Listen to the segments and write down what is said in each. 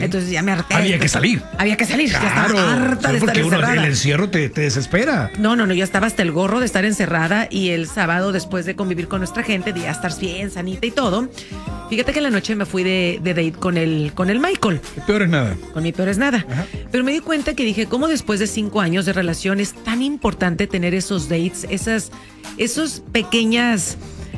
Entonces ya me harté. Había que salir. Había que salir. Claro, ya estaba harta de estar porque encerrada. el encierro te desespera. No, yo estaba hasta el gorro de estar encerrada y el sábado, después de convivir con nuestra gente, de ya estar bien, sanita y todo, fíjate que en la noche me fui de date con el Michael. Peor es nada. Con mi peor es nada. Ajá. Pero me di cuenta que dije, ¿cómo después de 5 años de relación es tan importante tener esos dates, esos pequeñas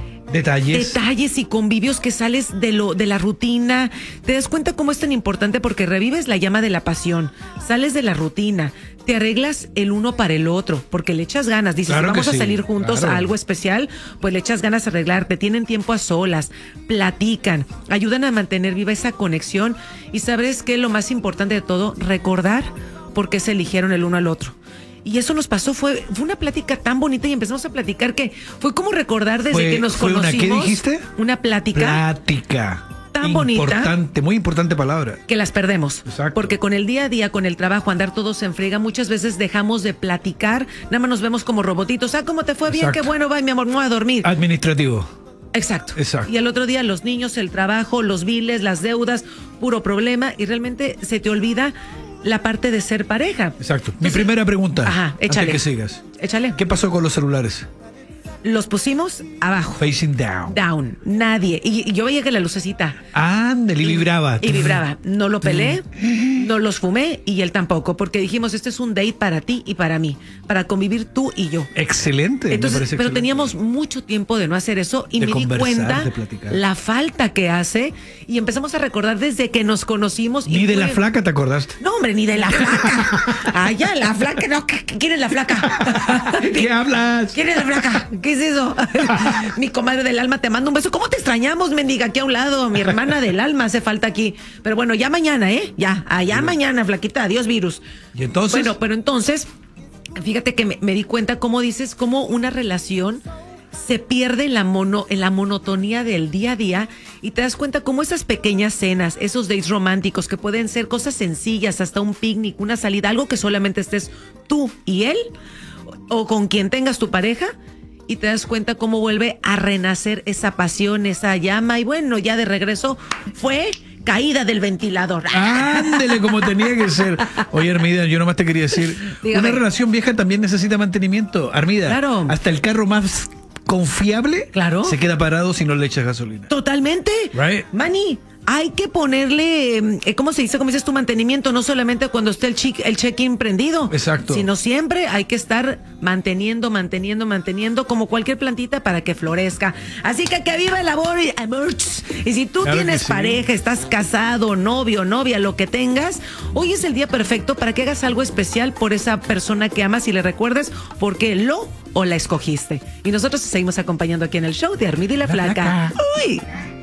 detalles y convivios que sales de la rutina? Te das cuenta cómo es tan importante porque revives la llama de la pasión, sales de la rutina, te arreglas el uno para el otro, porque le echas ganas, dices, Claro vamos que a sí, salir juntos claro. a algo especial, pues le echas ganas a arreglarte, tienen tiempo a solas, platican, ayudan a mantener viva esa conexión y sabes que lo más importante de todo, recordar por qué se eligieron el uno al otro. Y eso nos pasó, fue una plática tan bonita y empezamos a platicar que fue como recordar desde que nos conocimos. ¿Qué dijiste? Una plática. Plática. Tan bonita. Importante, muy importante palabra. Que las perdemos. Exacto. Porque con el día a día, con el trabajo, andar todos en friega, muchas veces dejamos de platicar, nada más nos vemos como robotitos. ¿Cómo te fue? Bien, Exacto. qué bueno, va, mi amor, no a dormir. Administrativo. Exacto. Exacto. Y al otro día los niños, el trabajo, los biles, las deudas, puro problema y realmente se te olvida la parte de ser pareja. Exacto. Mi primera pregunta. Ajá, échale. Antes que sigas. Échale. ¿Qué pasó con los celulares? Los pusimos abajo. Facing down. Down. Nadie. Y yo veía que la lucecita. Ándale, y vibraba. Y vibraba. No lo pelé, no los fumé y él tampoco, porque dijimos, este es un date para ti y para mí, para convivir tú y yo. Excelente. Entonces, me parece pero excelente. teníamos mucho tiempo de no hacer eso y De me di conversar, cuenta de platicar. la falta que hace y empezamos a recordar desde que nos conocimos. Ni y de fue- la flaca te acordaste. No, hombre, ni de la flaca. Ya, la flaca, no, ¿quién es la flaca? ¿Qué hablas? ¿Quién es la flaca? ¿Qué es eso? Mi comadre del alma, te mando un beso. ¿Cómo te extrañamos, mendiga? Aquí a un lado, mi hermana del alma hace falta aquí. Pero bueno, ya mañana, Ya, allá mañana, flaquita. Adiós, virus. ¿Y entonces? Bueno, pero entonces, fíjate que me di cuenta cómo dices, cómo una relación se pierde en la monotonía del día a día y te das cuenta cómo esas pequeñas cenas, esos dates románticos que pueden ser cosas sencillas, hasta un picnic, una salida, algo que solamente estés tú y él o con quien tengas tu pareja, y te das cuenta cómo vuelve a renacer esa pasión, esa llama, y bueno, ya de regreso fue caída del ventilador. Ándele como tenía que ser. Oye, Armida, yo nomás te quería decir, Dígame. una relación vieja también necesita mantenimiento. Armida, Claro. hasta el carro más confiable Claro. se queda parado si no le echas gasolina. Totalmente. Right. Manny, hay que ponerle, ¿cómo se dice? ¿Cómo dices tu mantenimiento? No solamente cuando esté el check-in prendido. Exacto. Sino siempre hay que estar manteniendo, como cualquier plantita para que florezca. Así que viva el amor. Y si tú Claro tienes que sí. pareja, estás casado, novio, novia, lo que tengas, hoy es el día perfecto para que hagas algo especial por esa persona que amas y le recuerdes por qué lo o la escogiste. Y nosotros te seguimos acompañando aquí en el show de Armida y la Flaca. Flaca. Uy.